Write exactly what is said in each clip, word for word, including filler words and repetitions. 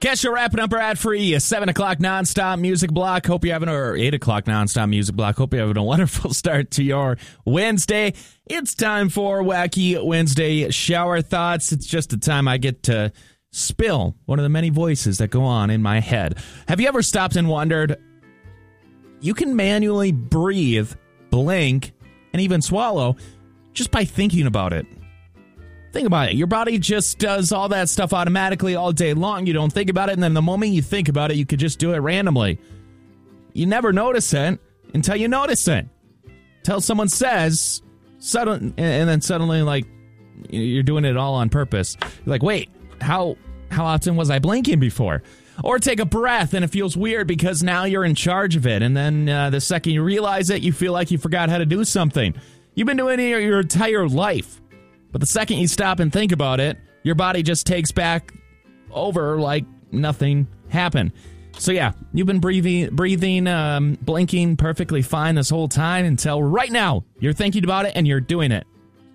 Catch your wrapping up our ad-free seven o'clock nonstop music block. Hope you're having, or eight o'clock nonstop music block. Hope you're having a wonderful start to your Wednesday. It's time for Wacky Wednesday Shower Thoughts. It's just the time I get to spill one of the many voices that go on in my head. Have you ever stopped and wondered, you can manually breathe, blink, and even swallow just by thinking about it. Think about it. Your body just does all that stuff automatically all day long. You don't think about it, and then the moment you think about it, you could just do it randomly. You never notice it until you notice it. Until someone says, sudden, and then suddenly, like, you're doing it all on purpose. You're like, wait, how how often was I blinking before? Or take a breath, and it feels weird because now you're in charge of it, and then uh, the second you realize it, you feel like you forgot how to do something. You've been doing it your, your entire life. But the second you stop and think about it, your body just takes back over like nothing happened. So yeah, you've been breathing, breathing, um, blinking perfectly fine this whole time until right now you're thinking about it and you're doing it.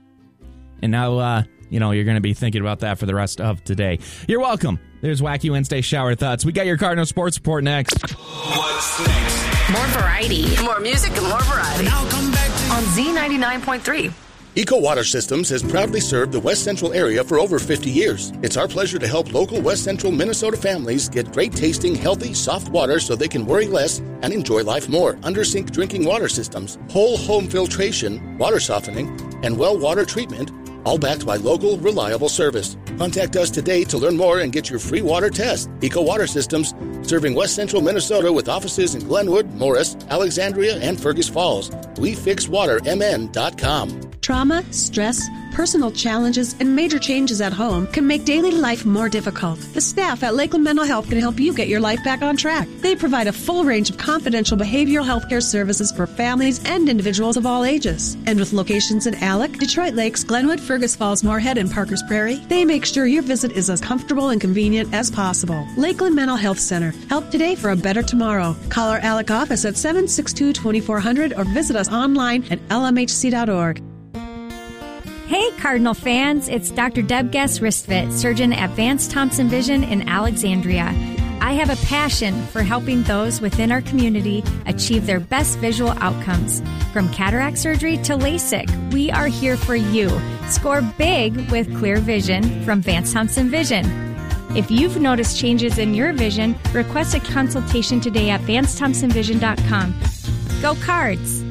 And now, uh, you know, you're going to be thinking about that for the rest of today. You're welcome. There's Wacky Wednesday Shower Thoughts. We got your Cardinal Sports Report next. What's next? More variety. More music and more variety. Now come back to On Z ninety-nine point three. Eco Water Systems has proudly served the West Central area for over fifty years. It's our pleasure to help local West Central Minnesota families get great tasting, healthy, soft water so they can worry less and enjoy life more. Under sink drinking water systems, whole home filtration, water softening, and well water treatment, all backed by local, reliable service. Contact us today to learn more and get your free water test. Eco Water Systems, serving West Central Minnesota with offices in Glenwood, Morris, Alexandria, and Fergus Falls. we fix water m n dot com. Trauma, stress, personal challenges, and major changes at home can make daily life more difficult. The staff at Lakeland Mental Health can help you get your life back on track. They provide a full range of confidential behavioral health care services for families and individuals of all ages. And with locations in Alec, Detroit Lakes, Glenwood, Fergus Falls, Moorhead, and Parkers Prairie, they make sure your visit is as comfortable and convenient as possible. Lakeland Mental Health Center. Help today for a better tomorrow. Call our Alec office at seven six two, two four zero zero or visit us online at l m h c dot org. Hey, Cardinal fans, it's Doctor Deb Guess-Ristvit, surgeon at Vance Thompson Vision in Alexandria. I have a passion for helping those within our community achieve their best visual outcomes. From cataract surgery to LASIK, we are here for you. Score big with clear vision from Vance Thompson Vision. If you've noticed changes in your vision, request a consultation today at vance thompson vision dot com. Go Cards!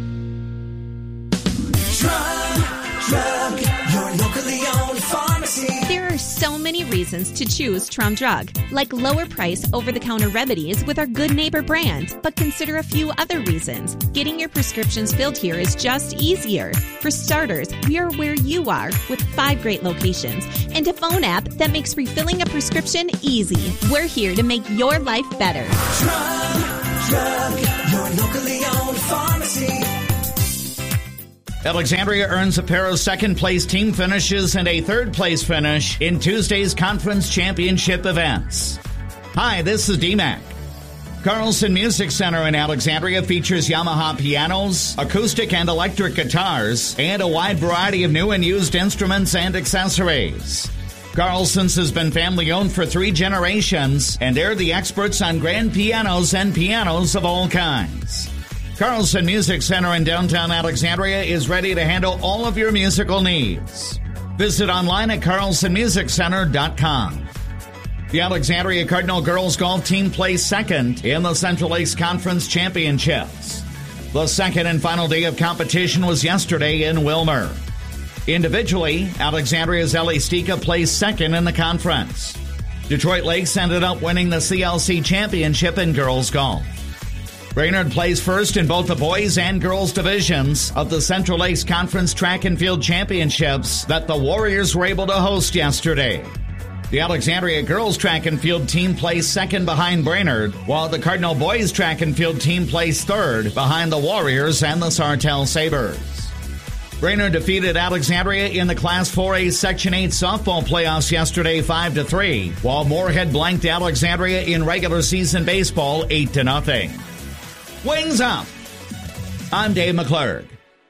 Drug, your locally owned pharmacy. There are so many reasons to choose Trum Drug, like lower price over-the-counter remedies with our Good Neighbor brand. But consider a few other reasons. Getting your prescriptions filled here is just easier. For starters, we are where you are with five great locations and a phone app that makes refilling a prescription easy. We're here to make your life better. Trum Drug, your locally owned pharmacy. Alexandria earns a pair of second-place team finishes and a third-place finish in Tuesday's conference championship events. Hi, this is D-Mac. Carlson Music Center in Alexandria features Yamaha pianos, acoustic and electric guitars, and a wide variety of new and used instruments and accessories. Carlson's has been family-owned for three generations, and they're the experts on grand pianos and pianos of all kinds. Carlson Music Center in downtown Alexandria is ready to handle all of your musical needs. Visit online at carlson music center dot com. The Alexandria Cardinal girls golf team placed second in the Central Lakes Conference Championships. The second and final day of competition was yesterday in Wilmer. Individually, Alexandria's Ellie Stika placed second in the conference. Detroit Lakes ended up winning the C L C Championship in girls golf. Brainerd plays first in both the boys and girls divisions of the Central Lakes Conference Track and Field Championships that the Warriors were able to host yesterday. The Alexandria girls track and field team placed second behind Brainerd, while the Cardinal boys track and field team placed third behind the Warriors and the Sartell Sabres. Brainerd defeated Alexandria in the Class four A Section eight softball playoffs yesterday five to three, while Moorhead blanked Alexandria in regular season baseball eight to nothing. Wings up! I'm Dave McClurg.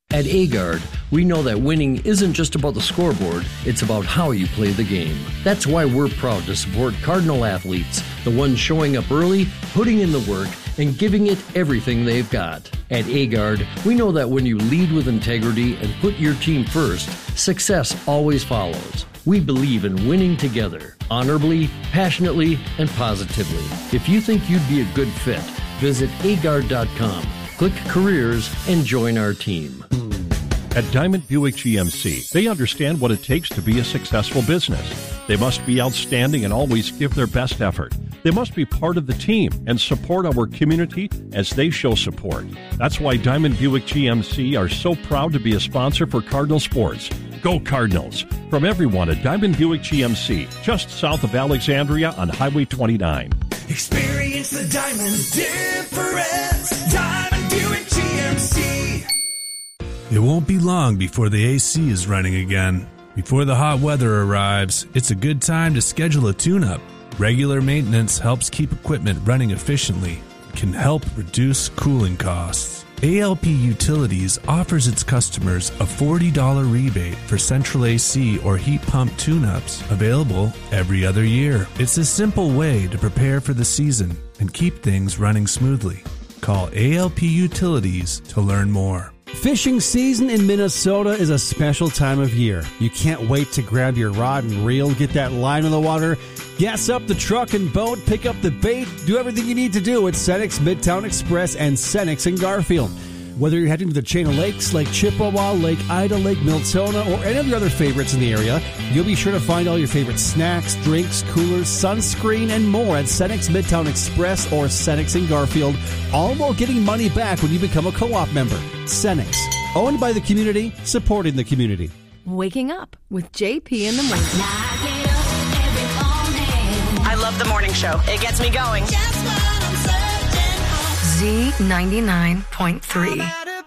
At Agard, we know that winning isn't just about the scoreboard, it's about how you play the game. That's why we're proud to support Cardinal athletes, the ones showing up early, putting in the work, and giving it everything they've got. At Agard, we know that when you lead with integrity and put your team first, success always follows. We believe in winning together, honorably, passionately, and positively. If you think you'd be a good fit, visit agard dot com. Click Careers and join our team. At Diamond Buick G M C, they understand what it takes to be a successful business. They must be outstanding and always give their best effort. They must be part of the team and support our community as they show support. That's why Diamond Buick G M C are so proud to be a sponsor for Cardinal Sports. Go Cardinals! From everyone at Diamond Buick G M C, just south of Alexandria on Highway twenty-nine. Experience the Diamond difference. Diamond Buick G M C. It won't be long before the A C is running again. Before the hot weather arrives, it's a good time to schedule a tune-up. Regular maintenance helps keep equipment running efficiently, can help reduce cooling costs. A L P Utilities offers its customers a forty dollars rebate for central A C or heat pump tune-ups, available every other year. It's a simple way to prepare for the season and keep things running smoothly. Call A L P Utilities to learn more. Fishing season in Minnesota is a special time of year. You can't wait to grab your rod and reel, get that line in the water, gas up the truck and boat, pick up the bait, do everything you need to do at Senex Midtown Express and Senex in Garfield. Whether you're heading to the chain of lakes, Lake Chippewa, Lake Ida, Lake Miltona, or any of your other favorites in the area, you'll be sure to find all your favorite snacks, drinks, coolers, sunscreen, and more at Senex Midtown Express or Senex in Garfield, all while getting money back when you become a co-op member. Senex, owned by the community, supporting the community. Waking up with J P in the morning. I love the morning show. It gets me going. Z ninety-nine point three.